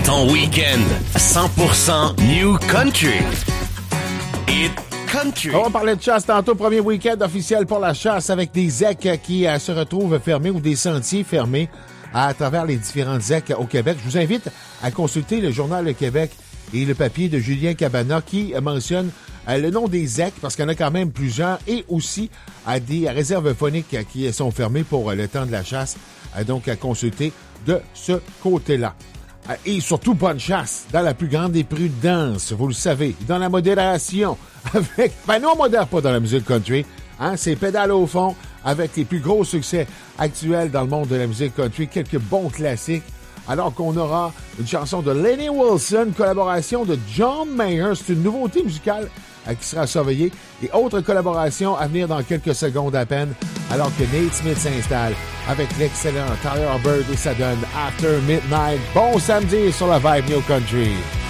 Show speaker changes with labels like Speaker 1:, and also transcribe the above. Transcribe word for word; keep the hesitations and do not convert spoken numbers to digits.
Speaker 1: Ton week-end cent pour cent New Country. It Country.
Speaker 2: On va parler de chasse tantôt. Premier week-end officiel pour la chasse avec des zecs qui euh, se retrouvent fermés ou des sentiers fermés à travers les différentes zecs au Québec. Je vous invite à consulter le Journal Le Québec et le papier de Julien Cabana qui mentionne euh, le nom des zecs parce qu'il y en a quand même plusieurs et aussi à des réserves phoniques qui sont fermées pour euh, le temps de la chasse. Euh, donc à consulter de ce côté-là. Et surtout, bonne chasse dans la plus grande des prudences, vous le savez, dans la modération. Avec, ben nous, on modère pas dans la musique country. Hein, c'est pédale au fond avec les plus gros succès actuels dans le monde de la musique country. Quelques bons classiques. Alors qu'on aura une chanson de Lenny Wilson, collaboration de John Mayer. C'est une nouveauté musicale euh, qui sera surveillée. Et autre collaboration à venir dans quelques secondes à peine. Alors que Nate Smith s'installe avec l'excellent Tyler Bird et ça donne After Midnight. Bon samedi sur la Vibe New Country.